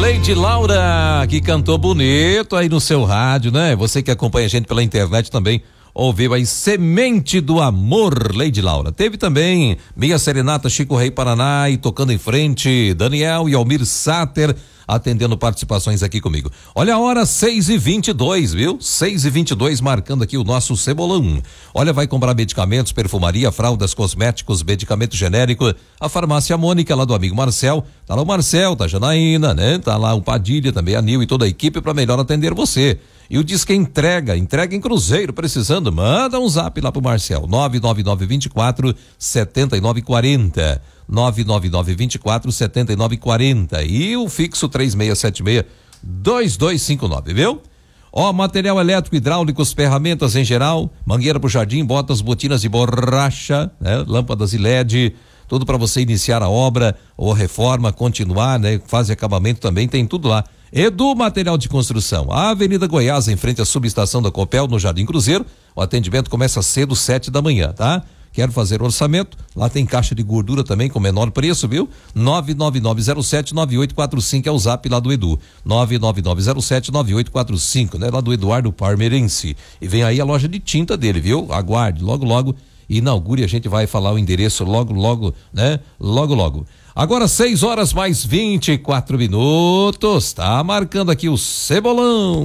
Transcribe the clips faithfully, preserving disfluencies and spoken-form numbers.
Leide Laura, que cantou bonito aí no seu rádio, né? Você que acompanha a gente pela internet também ouviu aí Semente do Amor, Leide Laura. Teve também Minha Serenata, Chico Rei Paraná e Tocando em Frente, Daniel e Almir Sater atendendo participações aqui comigo. Olha a hora, seis e vinte e dois, viu? seis e vinte e dois, marcando aqui o nosso cebolão. Olha, vai comprar medicamentos, perfumaria, fraldas, cosméticos, medicamento genérico, a farmácia Mônica, lá do amigo Marcel. Tá lá o Marcel, tá a Janaína, né? Tá lá o Padilha, também a Nil e toda a equipe para melhor atender você. E o Disque Entrega, entrega em Cruzeiro, precisando, manda um zap lá pro Marcel, nove nove nove, vinte e quatro, setenta e nove quarenta, nove nove nove, vinte e quatro, setenta e nove quarenta e o fixo três seis sete seis, dois dois cinco nove, viu? Ó, material elétrico, hidráulicos, ferramentas em geral, mangueira pro jardim, botas, botinas de borracha, né? Lâmpadas e L E D, tudo para você iniciar a obra ou reforma, continuar, né? Fase acabamento também, tem tudo lá. Edu Material de Construção, a Avenida Goiás, em frente à subestação da Copel, no Jardim Cruzeiro. O atendimento começa cedo, sete da manhã, tá? Quero fazer orçamento? Lá tem caixa de gordura também com menor preço, viu? nove nove nove zero sete nove oito quatro cinco é o zap lá do Edu. nove nove nove zero sete nove oito quatro cinco, né? Lá do Eduardo Parmeirense. E vem aí a loja de tinta dele, viu? Aguarde, logo logo inaugure, a gente vai falar o endereço logo logo, né? Logo logo. Agora seis horas mais vinte e quatro minutos, tá marcando aqui o cebolão.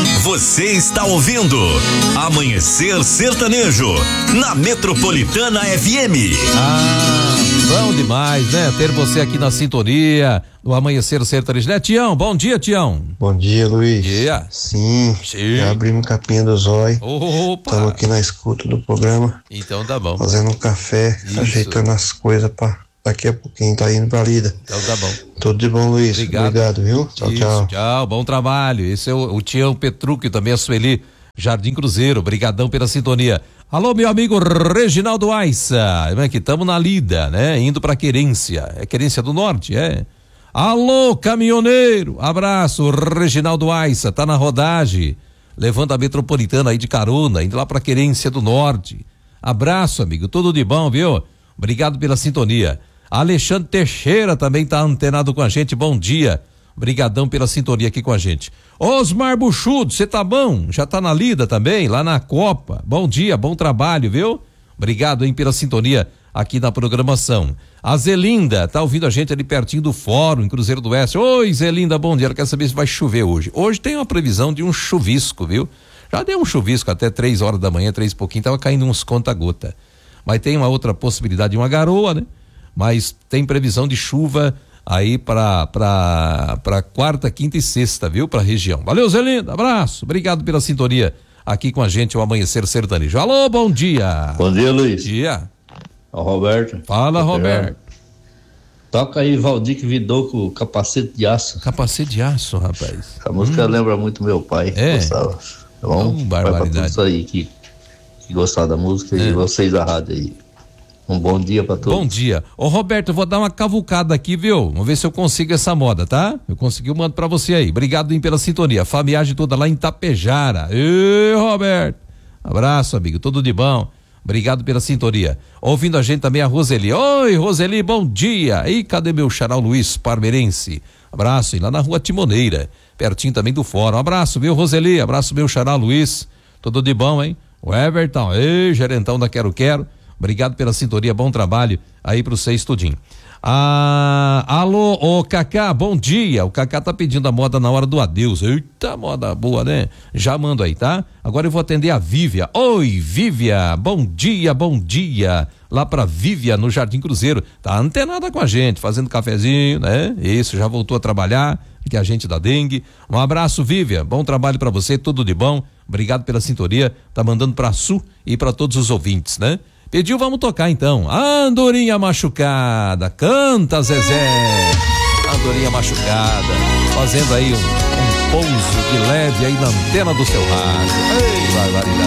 Você está ouvindo Amanhecer Sertanejo na Metropolitana F M. Ah, bom demais, né? Ter você aqui na sintonia do Amanhecer Sertanejo, né, Tião? Bom dia, Tião. Bom dia, Luiz. Dia. Sim, Sim. Já abrimos capinha do zóio. Opa. Estamos aqui na escuta do programa. Então tá bom. Fazendo um café, Isso. ajeitando as coisas pra daqui a pouquinho tá indo pra lida. Então tá bom. Tudo de bom, Luiz. Obrigado, Obrigado viu? Tchau, Isso, tchau. Tchau, bom trabalho. Esse é o, o Tião Petrucco e também a Sueli, Jardim Cruzeiro. Brigadão pela sintonia. Alô, meu amigo Reginaldo Aissa. É que estamos na lida, né? Indo pra Querência. É Querência do Norte, é? Alô, caminhoneiro. Abraço, Reginaldo Aissa. Tá na rodagem. Levando a metropolitana aí de carona, indo lá pra Querência do Norte. Abraço, amigo. Tudo de bom, viu? Obrigado pela sintonia. Alexandre Teixeira também tá antenado com a gente, bom dia, brigadão pela sintonia aqui com a gente. Osmar Buchudo, você tá bom? Já tá na lida também, lá na Copa, bom dia, bom trabalho, viu? Obrigado, hein, pela sintonia aqui na programação. A Zelinda tá ouvindo a gente ali pertinho do fórum, em Cruzeiro do Oeste. Oi, Zelinda, bom dia, ela quer saber se vai chover hoje. Hoje tem uma previsão de um chuvisco, viu? Já deu um chuvisco até três horas da manhã, três e pouquinho, tava caindo uns conta-gota. Mas tem uma outra possibilidade de uma garoa, né? Mas tem previsão de chuva aí para para para quarta, quinta e sexta, viu? Para a região. Valeu, Zelinda, abraço, obrigado pela sintonia aqui com a gente, o Amanhecer Sertanejo. Alô, bom dia. Bom dia, Luiz. Bom dia. É o Roberto. Fala, Roberto. Toca aí Valdir Vidou com Capacete de Aço. Capacete de Aço, rapaz. A música hum. lembra muito meu pai. É. Gostava. Então, oh, barbaridade. Isso aí que, que gostar da música é. E vocês da rádio aí. Um bom dia pra todos. Bom dia. Ô, Roberto, eu vou dar uma cavucada aqui, viu? Vamos ver se eu consigo essa moda, tá? Eu consegui, eu mando pra você aí. Obrigado, hein, pela sintonia. Famiagem toda lá em Tapejara. Ê, Roberto. Abraço, amigo. Tudo de bom. Obrigado pela sintonia. Ouvindo a gente também a Roseli. Oi, Roseli, bom dia. E cadê meu xará Luiz Parmeirense? Abraço, e lá na Rua Timoneira, pertinho também do fórum. Abraço, viu, Roseli? Abraço, meu xará Luiz. Tudo de bom, hein? O Everton, ei, gerentão da Quero Quero. Obrigado pela sintonia, bom trabalho aí pro Seis Tudinho. Ah, alô, ô Cacá, bom dia. O Cacá tá pedindo a moda na hora do adeus. Eita, moda boa, né? Já mando aí, tá? Agora eu vou atender a Vívia. Oi, Vívia, bom dia, bom dia. Lá pra Vívia, no Jardim Cruzeiro. Tá antenada com a gente, fazendo cafezinho, né? Isso, já voltou a trabalhar, que é a gente da dengue. Um abraço, Vívia, bom trabalho pra você, tudo de bom. Obrigado pela sintonia, tá mandando pra Sul e pra todos os ouvintes, né? Pediu, vamos tocar então. Andorinha Machucada, canta Zezé. Andorinha Machucada, fazendo aí um, um pouso de leve aí na antena do seu rádio. Ei, barbaridade.